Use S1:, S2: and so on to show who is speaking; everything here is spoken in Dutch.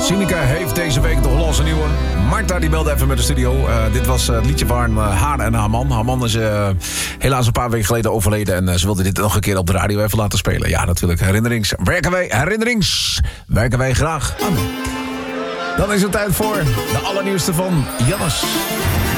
S1: Sineke heeft deze week de Hollandse nieuwe. Marta die belde even met de studio. Dit was het liedje van haar en haar man. Haar man is helaas een paar weken geleden overleden. En ze wilde dit nog een keer op de radio even laten spelen. Ja, natuurlijk. Herinnerings werken wij graag aan. Dan is het tijd voor de allernieuwste van Jannes.